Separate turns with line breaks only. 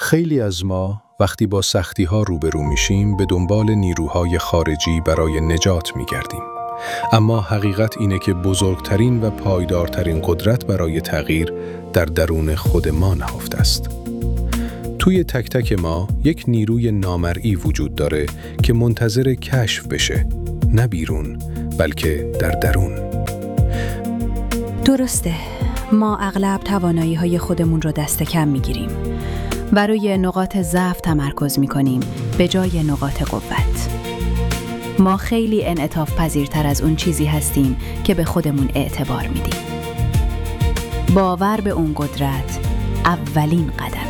خیلی از ما وقتی با سختی‌ها روبرو میشیم به دنبال نیروهای خارجی برای نجات میگردیم. اما حقیقت اینه که بزرگترین و پایدارترین قدرت برای تغییر در درون خود ما نهفته است. توی تک تک ما یک نیروی نامرئی وجود داره که منتظر کشف بشه، نه بیرون بلکه در درون.
درسته، ما اغلب توانایی‌های خودمون رو دست کم می‌گیریم و روی نقاط ضعف تمرکز می‌کنیم به جای نقاط قوت. ما خیلی انعطاف پذیرتر از اون چیزی هستیم که به خودمون اعتبار میدیم. باور به اون قدرت اولین قدم.